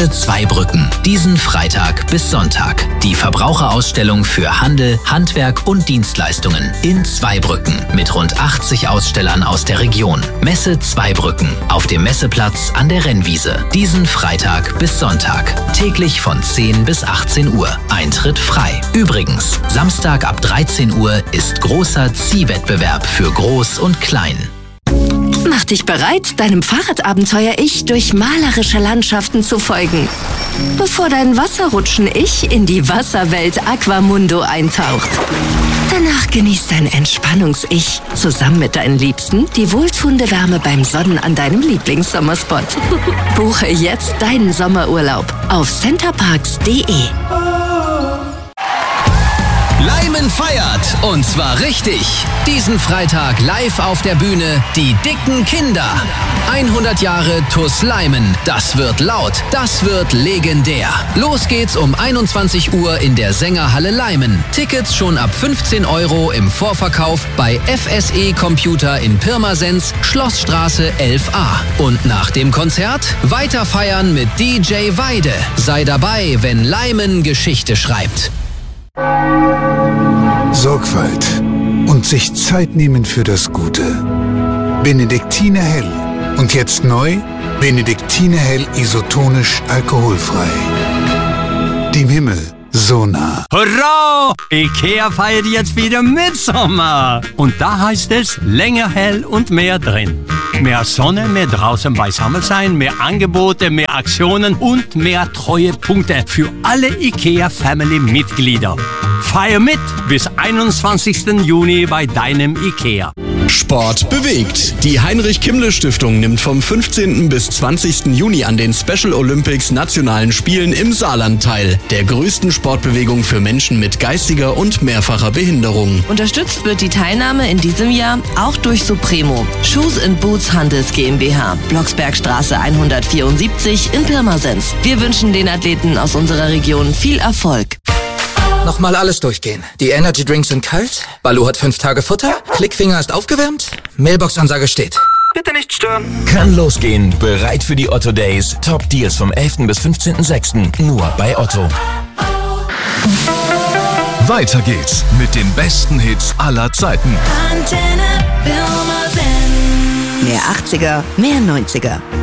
Messe Zweibrücken. Diesen Freitag bis Sonntag. Die Verbraucherausstellung für Handel, Handwerk und Dienstleistungen in Zweibrücken mit rund 80 Ausstellern aus der Region. Messe Zweibrücken auf dem Messeplatz an der Rennwiese. Diesen Freitag bis Sonntag. Täglich von 10 bis 18 Uhr. Eintritt frei. Übrigens, Samstag ab 13 Uhr ist großer Ziehwettbewerb für Groß und Klein. Mach dich bereit, deinem Fahrradabenteuer-Ich durch malerische Landschaften zu folgen, bevor dein Wasserrutschen-Ich in die Wasserwelt Aquamundo eintaucht. Danach genießt dein Entspannungs-Ich zusammen mit deinen Liebsten die wohltuende Wärme beim Sonnen an deinem Lieblingssommerspot. Buche jetzt deinen Sommerurlaub auf centerparks.de. Leimen feiert, und zwar richtig. Diesen Freitag live auf der Bühne die dicken Kinder. 100 Jahre TuS Leimen. Das wird laut, das wird legendär. Los geht's um 21 Uhr in der Sängerhalle Leimen. Tickets schon ab 15 € im Vorverkauf bei FSE Computer in Pirmasens, Schlossstraße 11a. Und nach dem Konzert weiter feiern mit DJ Weide. Sei dabei, wenn Leimen Geschichte schreibt. Sorgfalt und sich Zeit nehmen für das Gute. Benediktiner Hell. Und jetzt neu, Benediktiner Hell isotonisch alkoholfrei. Dem Himmel so nah. Hurra! IKEA feiert jetzt wieder Mitsommer. Und da heißt es länger hell und mehr drin. Mehr Sonne, mehr draußen beisammen sein, mehr Angebote, mehr Aktionen und mehr Treuepunkte für alle IKEA-Family-Mitglieder. Feier mit bis 21. Juni bei deinem IKEA. Sport bewegt. Die Heinrich-Kimmle-Stiftung nimmt vom 15. bis 20. Juni an den Special Olympics Nationalen Spielen im Saarland teil, der größten Sportbewegung für Menschen mit geistiger und mehrfacher Behinderung. Unterstützt wird die Teilnahme in diesem Jahr auch durch Supremo, Shoes & Boots Handels GmbH, Blocksbergstraße 174 in Pirmasens. Wir wünschen den Athleten aus unserer Region viel Erfolg. Nochmal alles durchgehen. Die Energy Drinks sind kalt, Baloo hat 5 Tage Futter, Klickfinger ist aufgewärmt, Mailbox-Ansage steht. Bitte nicht stören. Kann losgehen. Bereit für die Otto Days. Top Deals vom 11. bis 15.06. Nur bei Otto. Weiter geht's mit den besten Hits aller Zeiten. Mehr 80er, mehr 90er.